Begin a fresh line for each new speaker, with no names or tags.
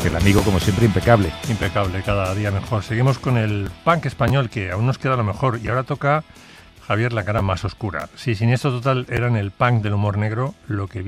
El amigo, como siempre, impecable.
Impecable, cada día mejor. Seguimos con el punk español, que aún nos queda lo mejor. Y ahora toca, Javier, la cara más oscura. Si Siniestro Total eran el punk del humor negro, lo que